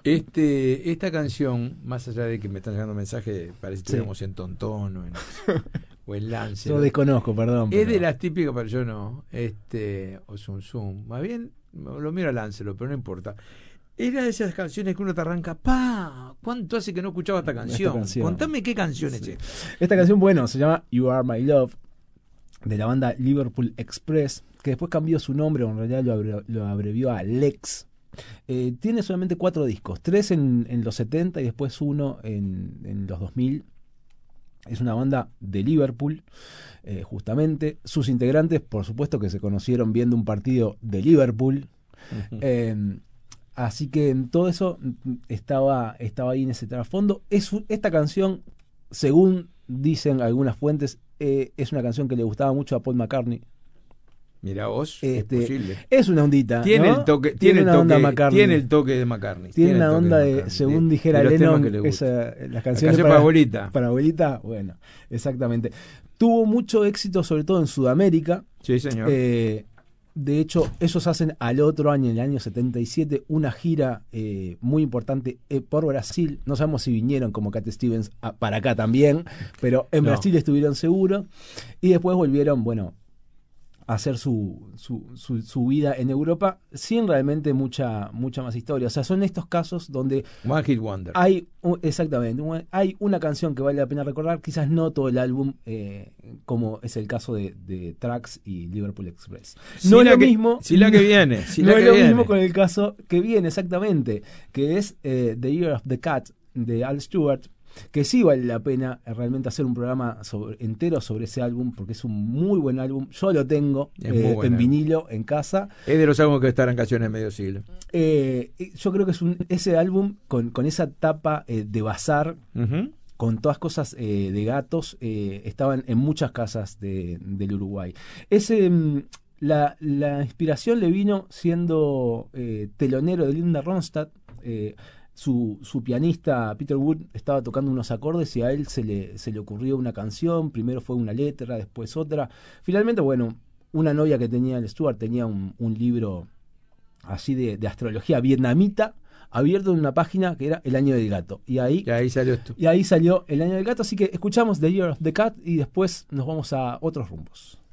Esta canción, más allá de que me están llegando mensajes, parece que estuviéramos en Tontón o en Lance. Yo desconozco, perdón. Es de las típicas, pero yo no. O Zum Zum. Más bien lo miro a Lancelo, pero no importa. Era de esas canciones que uno te arranca, ¡pa! ¿Cuánto hace que no escuchaba esta canción? Contame qué canción es esta. Esta canción, bueno, se llama You Are My Love, de la banda Liverpool Express, que después cambió su nombre, o en realidad lo abrevió a Lex. Tiene solamente 4 discos, 3 en los 70 y después uno en los 2000. Es una banda de Liverpool, justamente. Sus integrantes, por supuesto, que se conocieron viendo un partido de Liverpool. Uh-huh. Así que todo eso estaba ahí en ese trasfondo. Esta canción, según dicen algunas fuentes, es una canción que le gustaba mucho a Paul McCartney. Mira vos, es posible. Es una ondita, tiene, ¿no? el toque, tiene el una onda toque, McCartney. Tiene el toque de McCartney. Tiene una onda de, según dijera Lennon, las canciones para abuelita. Para abuelita, bueno, exactamente. Tuvo mucho éxito, sobre todo en Sudamérica. Sí, señor. De hecho, ellos hacen al otro año, en el año 77, una gira muy importante por Brasil. No sabemos si vinieron como Cat Stevens para acá también, pero en Brasil estuvieron seguro. Y después volvieron, bueno, a hacer su vida en Europa sin realmente mucha más historia. O sea, son estos casos donde One Hit Wonder. Exactamente, hay una canción que vale la pena recordar, quizás no todo el álbum, como es el caso de Trax y Liverpool Express. No es lo mismo. La que viene. No es lo mismo con el caso que viene, exactamente, que es The Year of the Cat de Al Stewart, que sí vale la pena realmente hacer un programa entero sobre ese álbum, porque es un muy buen álbum. Yo lo tengo en vinilo en casa. Es de los álbumes que estarán canciones de medio siglo. Yo creo que es ese álbum con esa tapa de bazar, uh-huh, con todas cosas de gatos, estaban en muchas casas del Uruguay. La inspiración le vino siendo telonero de Linda Ronstadt. Su pianista Peter Wood estaba tocando unos acordes y a él se le ocurrió una canción. Primero fue una letra, después otra. Finalmente, bueno, una novia que tenía el Stewart tenía un libro así de astrología vietnamita abierto en una página que era El Año del Gato. Y ahí salió esto. Y ahí salió El Año del Gato. Así que escuchamos The Year of the Cat y después nos vamos a otros rumbos.